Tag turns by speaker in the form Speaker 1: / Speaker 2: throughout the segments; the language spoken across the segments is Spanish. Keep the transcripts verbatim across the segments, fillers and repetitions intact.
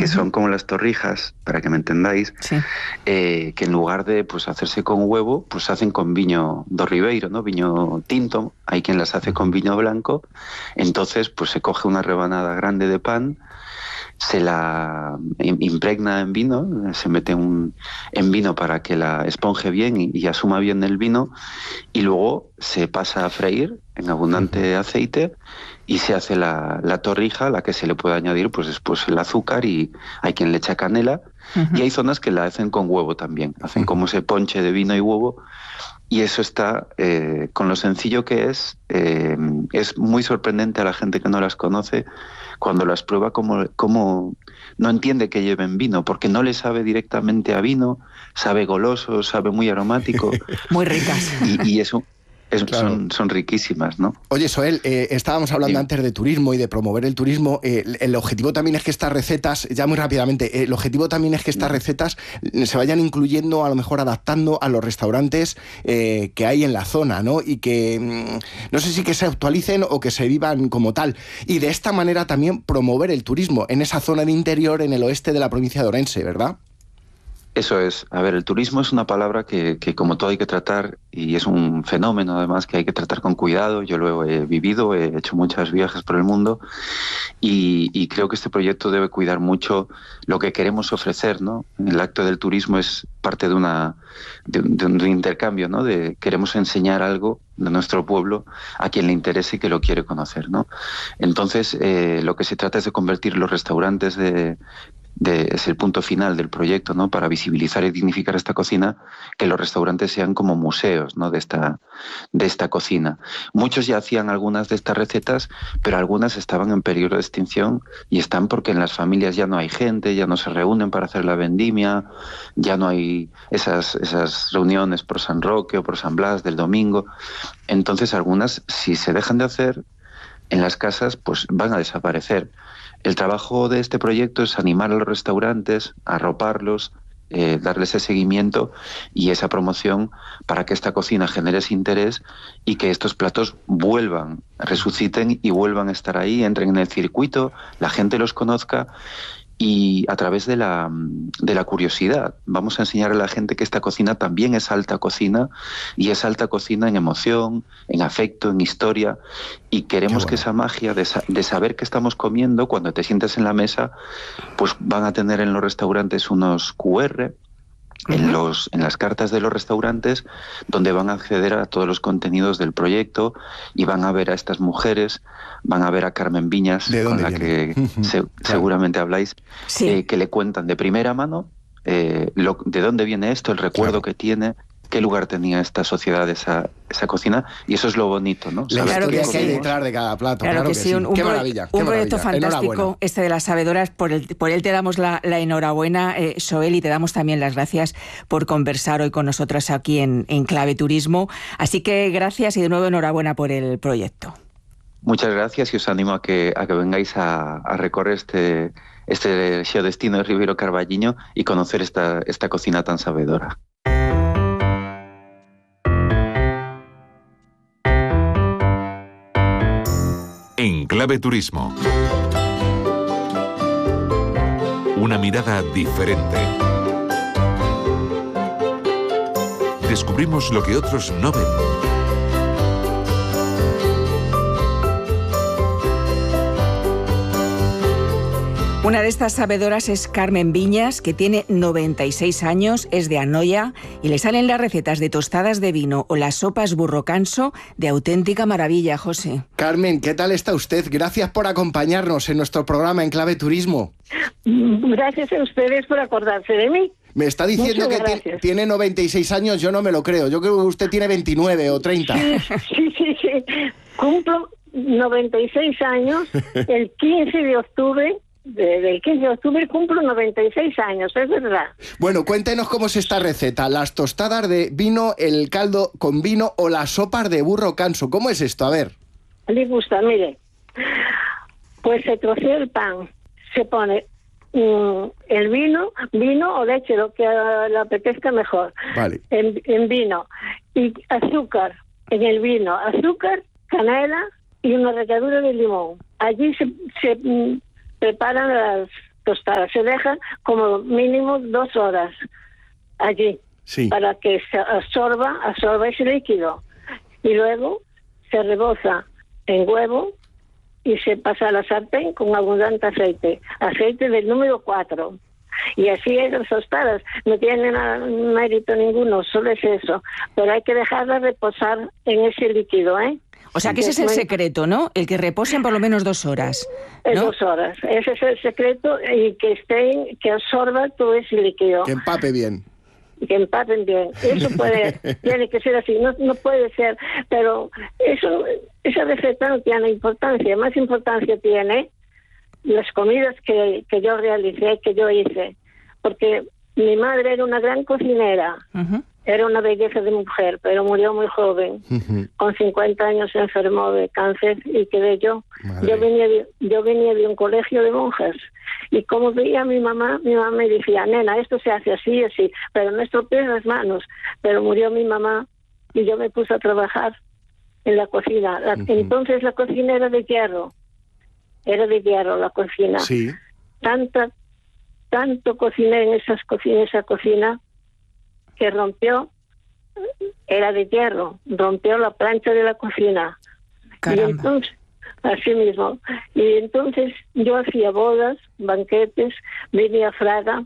Speaker 1: uh-huh. son como las torrijas, para que me entendáis, sí. eh, que en lugar de pues hacerse con huevo, pues hacen con viño do Ribeiro, ¿no? Viño tinto, hay quien las hace con viño blanco, entonces pues se coge una rebanada grande de pan, se la impregna en vino, se mete un, en vino para que la esponje bien y, y asuma bien el vino, y luego se pasa a freír en abundante uh-huh. aceite y se hace la, la torrija, a la que se le puede añadir pues después el azúcar, y hay quien le echa canela, uh-huh. y hay zonas que la hacen con huevo también, hacen uh-huh. como ese ponche de vino y huevo, y eso está, eh, con lo sencillo que es, eh, es muy sorprendente a la gente que no las conoce. Cuando las prueba, como, como no entiende que lleven vino, porque no le sabe directamente a vino, sabe goloso, sabe muy aromático.
Speaker 2: Muy ricas.
Speaker 1: Y, y eso es, claro. son, son riquísimas, ¿no?
Speaker 3: Oye, Soel, eh, estábamos hablando sí. antes de turismo y de promover el turismo. Eh, el objetivo también es que estas recetas, ya muy rápidamente, eh, el objetivo también es que estas recetas se vayan incluyendo, a lo mejor adaptando a los restaurantes eh, que hay en la zona, ¿no? Y que, mmm, no sé si que se actualicen o que se vivan como tal. Y de esta manera también promover el turismo en esa zona de interior, en el oeste de la provincia de Orense, ¿verdad?
Speaker 1: Eso es. A ver, el turismo es una palabra que, que como todo hay que tratar, y es un fenómeno además que hay que tratar con cuidado. Yo lo he vivido, he hecho muchos viajes por el mundo, y, y creo que este proyecto debe cuidar mucho lo que queremos ofrecer, ¿no? El acto del turismo es parte de, una, de, un, de un intercambio, ¿no? De queremos enseñar algo de nuestro pueblo a quien le interese y que lo quiere conocer, ¿no? Entonces, eh, lo que se trata es de convertir los restaurantes de... De, es el punto final del proyecto, ¿no? Para visibilizar y dignificar esta cocina, que los restaurantes sean como museos, ¿no? de esta, de esta cocina. Muchos ya hacían algunas de estas recetas, pero algunas estaban en peligro de extinción, y están porque en las familias ya no hay gente, ya no se reúnen para hacer la vendimia, ya no hay esas, esas reuniones por San Roque o por San Blas del domingo. Entonces algunas, si se dejan de hacer en las casas, pues van a desaparecer. El trabajo de este proyecto es animar a los restaurantes, arroparlos, eh, darles ese seguimiento y esa promoción para que esta cocina genere ese interés y que estos platos vuelvan, resuciten y vuelvan a estar ahí, entren en el circuito, la gente los conozca. Y a través de la, de la curiosidad vamos a enseñar a la gente que esta cocina también es alta cocina, y es alta cocina en emoción, en afecto, en historia, y queremos bueno. que esa magia de, de saber qué estamos comiendo cuando te sientes en la mesa, pues van a tener en los restaurantes unos cu erre en, los, en las cartas de los restaurantes, donde van a acceder a todos los contenidos del proyecto, y van a ver a estas mujeres, van a ver a Carmen Viñas, con la viene? que se, claro. seguramente habláis, sí. eh, que le cuentan de primera mano eh, lo, de dónde viene esto, el recuerdo claro. que tiene, qué lugar tenía esta sociedad, esa, esa cocina, y eso es lo bonito, ¿no?
Speaker 3: La historia que hay detrás de cada plato, claro, claro que, que sí. Un,
Speaker 2: un
Speaker 3: qué
Speaker 2: pro,
Speaker 3: maravilla.
Speaker 2: Un
Speaker 3: qué
Speaker 2: proyecto
Speaker 3: maravilla.
Speaker 2: fantástico, este de las sabedoras, por, el, por él te damos la, la enhorabuena, eh, Soel, y te damos también las gracias por conversar hoy con nosotros aquí en, en Clave Turismo. Así que gracias y de nuevo enhorabuena por el proyecto.
Speaker 1: Muchas gracias, y os animo a que, a que vengáis a, a recorrer este, este xeo destino de Ribeiro Carballiño y conocer esta, esta cocina tan sabedora.
Speaker 4: En Clave Turismo. Una mirada diferente. Descubrimos lo que otros no ven.
Speaker 2: Una de estas sabedoras es Carmen Viñas, que tiene noventa y seis años, es de Anoia y le salen las recetas de tostadas de vino o las sopas burro canso de auténtica maravilla, José.
Speaker 3: Carmen, ¿qué tal está usted? Gracias por acompañarnos en nuestro programa En Clave Turismo.
Speaker 5: Gracias a ustedes por acordarse de mí.
Speaker 3: Me está diciendo Muchas que gracias. tiene noventa y seis años, yo no me lo creo. Yo creo que usted tiene veintinueve o treinta.
Speaker 5: Sí, sí, sí. sí. Cumplo noventa y seis años el quince de octubre. Desde el quince de octubre cumplo noventa y seis años, es verdad.
Speaker 3: Bueno, cuéntenos cómo es esta receta. Las tostadas de vino, el caldo con vino o las sopas de burro canso. ¿Cómo es esto? A ver.
Speaker 5: Le gusta, mire. Pues se trocea el pan, se pone mm, el vino, vino o leche, lo que uh, le apetezca mejor.
Speaker 3: Vale.
Speaker 5: En, en vino. Y azúcar en el vino. Azúcar, canela y una ralladura de limón. Allí se... se mm, preparan las, tostada. Se deja como mínimo dos horas allí,
Speaker 3: sí,
Speaker 5: para que se absorba, absorba ese líquido. Y luego se reboza en huevo y se pasa a la sartén con abundante aceite. Aceite del número cuatro. Y así es las tostadas. No tienen mérito ninguno, solo es eso. Pero hay que dejarla reposar en ese líquido, ¿eh?
Speaker 2: O sea que ese es el secreto, ¿no? El que reposen por lo menos dos horas, ¿no?
Speaker 5: Es dos horas. Ese es el secreto, y que estén, que absorba todo ese líquido.
Speaker 3: Que empape bien.
Speaker 5: Que empapen bien. Eso puede, tiene que ser así. No, no puede ser, pero eso, esa receta no tiene importancia. Más importancia tiene las comidas que, que yo realicé, que yo hice. Porque mi madre era una gran cocinera. Uh-huh. Era una belleza de mujer, pero murió muy joven. Uh-huh. Con cincuenta años se enfermó de cáncer y quedé yo. Madre. Yo venía de, yo venía de un colegio de monjas. Y como veía a mi mamá, mi mamá me decía, nena, esto se hace así, así, pero no estropees las manos. Pero murió mi mamá y yo me puse a trabajar en la cocina. La, uh-huh. Entonces la cocina era de hierro. Era de hierro la cocina.
Speaker 3: Sí.
Speaker 5: Tanta, tanto cociné en esas co- en esa cocina que rompió, era de hierro, rompió la plancha de la cocina.
Speaker 2: Caramba.
Speaker 5: Y entonces, así mismo, y entonces yo hacía bodas, banquetes, venía Fraga,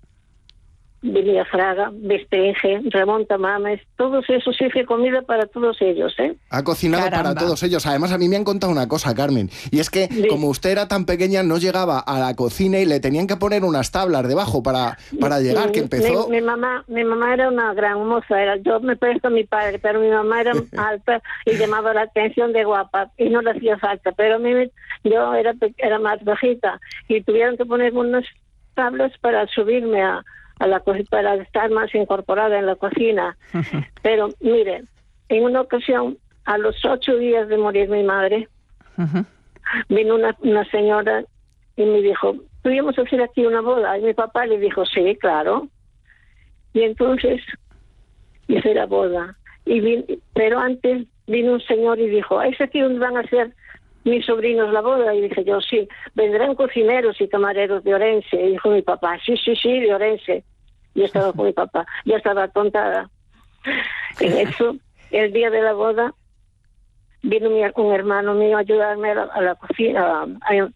Speaker 5: venía Fraga, Bestringe, Ramón Tamames, todos esos hice comida para todos ellos, ¿eh?
Speaker 3: Ha cocinado
Speaker 2: Caramba.
Speaker 3: para todos ellos. Además, a mí me han contado una cosa, Carmen, y es que
Speaker 5: Sí.
Speaker 3: como usted era tan pequeña, no llegaba a la cocina y le tenían que poner unas tablas debajo para, para llegar, que empezó...
Speaker 5: Mi, mi mamá mi mamá era una gran moza, era, yo me presto a mi padre, pero mi mamá era alta y llamaba la atención de guapa, y no le hacía falta, pero a mí me, yo era, era más bajita, y tuvieron que ponerme unas tablas para subirme a a la co- para estar más incorporada en la cocina. Uh-huh. Pero mire, en una ocasión, a los ocho días de morir mi madre, uh-huh. vino una, una señora y me dijo, ¿podríamos hacer aquí una boda? Y mi papá le dijo, sí, claro. Y entonces hice la boda. Y vin, pero antes vino un señor y dijo, ¿es aquí donde van a hacer mis sobrinos la boda? Y dije yo, sí, vendrán cocineros y camareros de Orense. Y dijo mi papá, sí, sí, sí, de Orense. Yo estaba con mi papá, ya estaba atontada. En eso, el día de la boda, vino mi, un hermano mío a ayudarme a la, a la cocina, a, a,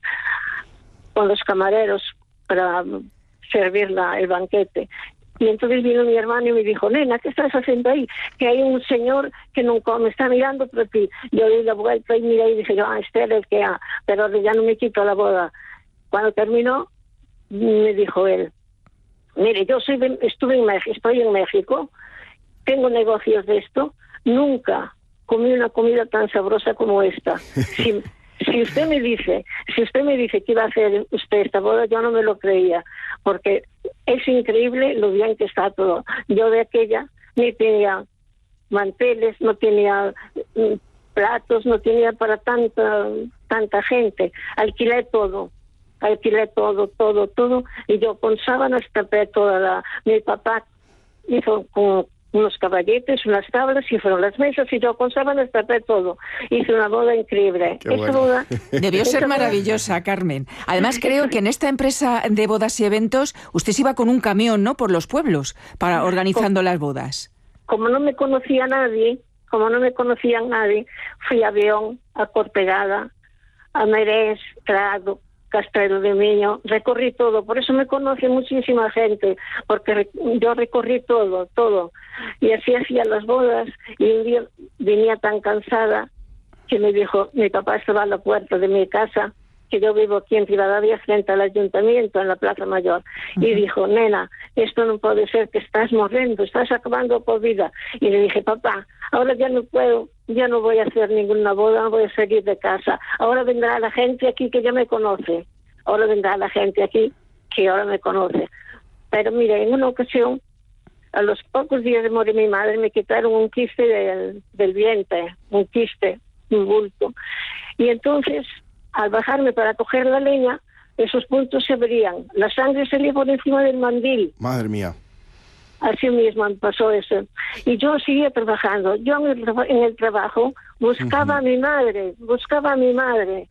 Speaker 5: con los camareros, para servir la, el banquete. Y entonces vino mi hermano y me dijo, nena, ¿qué estás haciendo ahí? Que hay un señor que no me está mirando por ti. Yo di la vuelta y miré y dije, yo, ah, este es el que ha, pero ya no me quito la boda. Cuando terminó, me dijo él, mire, yo soy de, estuve en México, estoy en México, tengo negocios de esto, nunca comí una comida tan sabrosa como esta. Si, si usted me dice, si usted me dice que iba a hacer usted esta boda, yo no me lo creía, porque es increíble lo bien que está todo. Yo de aquella ni tenía manteles, no tenía mm, platos, no tenía para tanta tanta gente. Alquilé todo, alquilé todo, todo, todo, y yo con sábanas tapé toda la... Mi papá hizo con unos caballetes, unas tablas, y fueron las mesas, y yo con sábanas tapé todo. Hice una boda increíble.
Speaker 3: Qué
Speaker 5: Esa
Speaker 3: bueno.
Speaker 5: boda,
Speaker 2: Debió ser
Speaker 5: esa boda-
Speaker 2: maravillosa, Carmen. Además, creo que en esta empresa de bodas y eventos, usted se iba con un camión, ¿no?, por los pueblos, para organizando las bodas.
Speaker 5: Como no me conocía nadie, como no me conocía nadie, fui a Avión, a Cortegada, a Merés, Prado, Castrelo de Miño, recorrí todo, por eso me conoce muchísima gente, porque re- yo recorrí todo, todo, y así hacía las bodas, y un día venía tan cansada que me dijo, mi papá estaba a la puerta de mi casa, que yo vivo aquí en Rivadavia frente al ayuntamiento, en la Plaza Mayor, uh-huh. y dijo, nena, esto no puede ser, que estás morriendo, estás acabando por vida. Y le dije, papá, ahora ya no puedo, ya no voy a hacer ninguna boda, no voy a salir de casa, ahora vendrá la gente aquí que ya me conoce, ahora vendrá la gente aquí que ahora me conoce. Pero mire, en una ocasión, a los pocos días de morir mi madre, me quitaron un quiste del, del vientre, un quiste, un bulto, y entonces, al bajarme para coger la leña, esos puntos se abrían, la sangre salía por encima del mandil.
Speaker 3: Madre mía.
Speaker 5: Así mismo me pasó eso. Y yo seguía trabajando. Yo en el, en el trabajo buscaba uh-huh. a mi madre, buscaba a mi madre.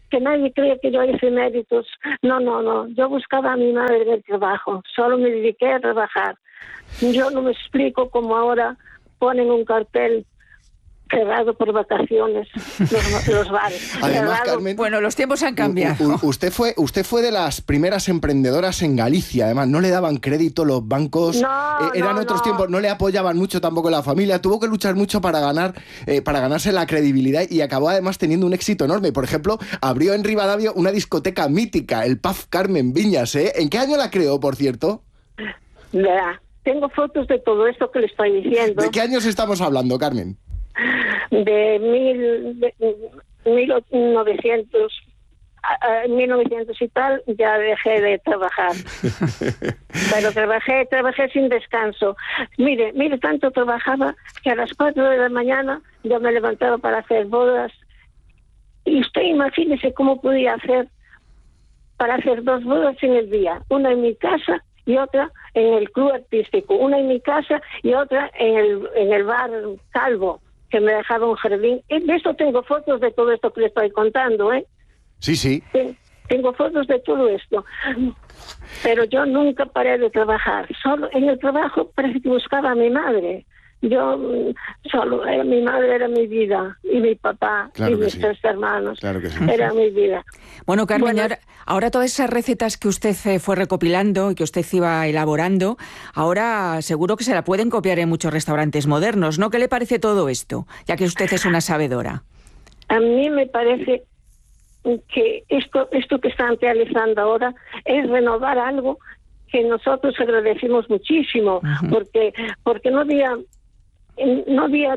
Speaker 5: que nadie cree que yo hice méritos. No, no, no. Yo buscaba a mi madre en el trabajo. Solo me dediqué a trabajar. Yo no me explico cómo ahora ponen un cartel cerrado por vacaciones los, los bares.
Speaker 3: Además, Carmen,
Speaker 2: bueno, los tiempos han cambiado.
Speaker 3: U, u, usted fue usted fue de las primeras emprendedoras en Galicia. Además, no le daban crédito los bancos.
Speaker 5: No,
Speaker 3: eh, eran
Speaker 5: no,
Speaker 3: otros
Speaker 5: no.
Speaker 3: tiempos. No le apoyaban mucho tampoco la familia. Tuvo que luchar mucho para ganar eh, para ganarse la credibilidad y acabó además teniendo un éxito enorme. Por ejemplo, abrió en Rivadavia una discoteca mítica, el Pub Carmen Viñas. ¿eh? ¿En qué año la creó, por cierto?
Speaker 5: Vea, tengo fotos de todo esto que le estoy diciendo.
Speaker 3: ¿De qué años estamos hablando, Carmen?
Speaker 5: De mil, de, mil novecientos, a, a, mil novecientos y tal, ya dejé de trabajar. Pero trabajé, trabajé sin descanso. Mire, mire, tanto trabajaba que a las cuatro de la mañana yo me levantaba para hacer bodas. Y usted imagínese cómo podía hacer para hacer dos bodas en el día. Una en mi casa y otra en el club artístico. Una en mi casa y otra en el, en el bar Calvo, que me dejaba un jardín. Y de esto tengo fotos de todo esto que le estoy contando, ¿eh?
Speaker 3: Sí, sí.
Speaker 5: sí. Tengo fotos de todo esto. Pero yo nunca paré de trabajar. Solo en el trabajo parece que buscaba a mi madre. Yo solo, era, mi madre era mi vida, y mi papá,
Speaker 3: claro
Speaker 5: y mis
Speaker 3: sí.
Speaker 5: tres hermanos.
Speaker 3: Claro que sí.
Speaker 5: Era mi vida.
Speaker 2: Bueno, Carmen,
Speaker 5: Bueno,
Speaker 2: ahora, ahora todas esas recetas que usted eh, fue recopilando y que usted iba elaborando, ahora seguro que se la pueden copiar en muchos restaurantes modernos, ¿no? ¿Qué le parece todo esto? Ya que usted es una sabedora.
Speaker 5: A mí me parece que esto, esto que están realizando ahora es renovar algo que nosotros agradecemos muchísimo, uh-huh. porque, porque no había... No había,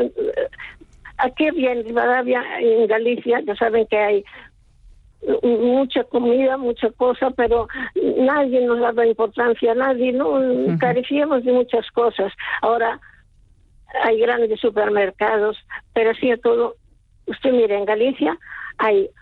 Speaker 5: aquí había en Rivadavia, en Galicia, ya saben que hay mucha comida, mucha cosa, pero nadie nos daba importancia, nadie, no uh-huh. carecíamos de muchas cosas. Ahora hay grandes supermercados, pero así a todo. Usted mire, en Galicia hay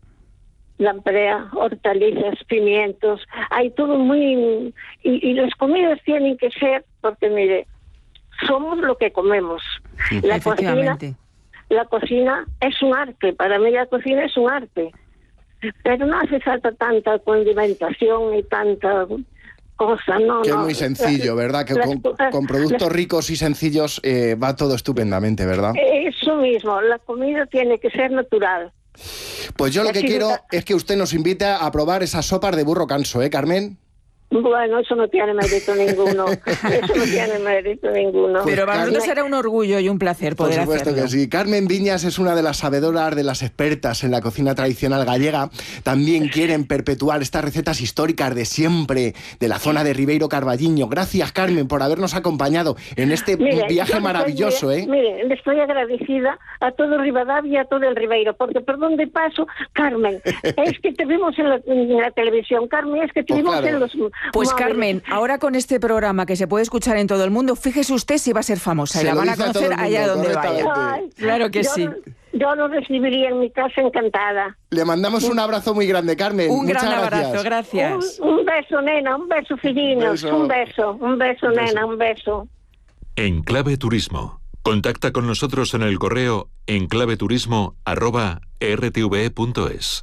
Speaker 5: lamprea, hortalizas, pimientos, hay todo muy... Y, y las comidas tienen que ser, porque mire, somos lo que comemos.
Speaker 2: Sí,
Speaker 5: la cocina, la cocina es un arte. Para mí la cocina es un arte. Pero no hace falta tanta condimentación y tanta cosa, no,
Speaker 3: que
Speaker 5: no.
Speaker 3: es muy sencillo, ¿verdad? Que con, con productos las, ricos y sencillos eh, va todo estupendamente, ¿verdad?
Speaker 5: Eso mismo, la comida tiene que ser natural.
Speaker 3: Pues yo lo que
Speaker 5: Así
Speaker 3: quiero
Speaker 5: está.
Speaker 3: es que usted nos invite a probar esas sopas de burro canso, ¿eh, Carmen?
Speaker 5: Bueno, eso no tiene mérito ninguno. Eso no tiene mérito ninguno.
Speaker 2: Pero para
Speaker 3: Carmen,
Speaker 2: nosotros será un orgullo y un placer poder hacerlo.
Speaker 3: Por supuesto
Speaker 2: hacerlo.
Speaker 3: que sí. Carmen Viñas es una de las sabedoras, de las expertas en la cocina tradicional gallega. También quieren perpetuar estas recetas históricas de siempre, de la zona de Ribeiro Carballiño. Gracias, Carmen, por habernos acompañado en este
Speaker 5: mire,
Speaker 3: viaje maravilloso.
Speaker 5: Estoy,
Speaker 3: ¿eh?
Speaker 5: Mire, le estoy agradecida a todo Rivadavia y a todo el Ribeiro, porque perdón de paso, Carmen, es que te vimos en la, en la televisión, Carmen, es que te
Speaker 3: Pues
Speaker 5: vimos
Speaker 3: claro.
Speaker 5: en los
Speaker 2: Pues
Speaker 5: móviles.
Speaker 2: Carmen, ahora con este programa que se puede escuchar en todo el mundo, fíjese usted si va a ser famosa
Speaker 3: Se
Speaker 2: y la
Speaker 3: lo
Speaker 2: van a
Speaker 3: dice a todo
Speaker 2: conocer
Speaker 3: el mundo,
Speaker 2: allá donde vaya.
Speaker 5: Ay,
Speaker 2: Claro que
Speaker 5: yo,
Speaker 2: sí.
Speaker 5: Yo lo recibiría en mi casa encantada.
Speaker 3: Le mandamos un abrazo muy grande, Carmen.
Speaker 2: Un
Speaker 3: Muchas
Speaker 2: gran
Speaker 3: gracias.
Speaker 2: abrazo, gracias.
Speaker 5: Un, un beso, nena, un beso, fillinos,
Speaker 3: Beso.
Speaker 5: un beso, un beso,
Speaker 3: Un beso.
Speaker 5: nena, un beso.
Speaker 4: En Clave Turismo. Contacta con nosotros en el correo enclaveturismo arroba r t v e punto es.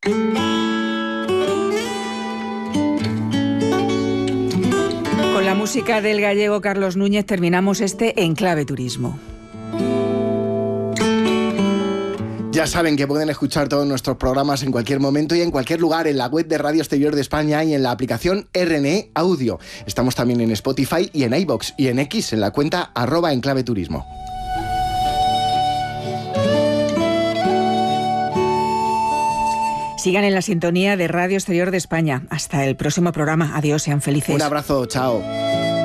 Speaker 2: Con la música del gallego Carlos Núñez terminamos este Enclave Turismo.
Speaker 3: Ya saben que pueden escuchar todos nuestros programas en cualquier momento y en cualquier lugar, en la web de Radio Exterior de España y en la aplicación R N E Audio. Estamos también en Spotify y en iVoox y en X, en la cuenta arroba Enclave Turismo.
Speaker 2: Sigan en la sintonía de Radio Exterior de España. Hasta el próximo programa. Adiós, sean felices.
Speaker 3: Un abrazo, chao.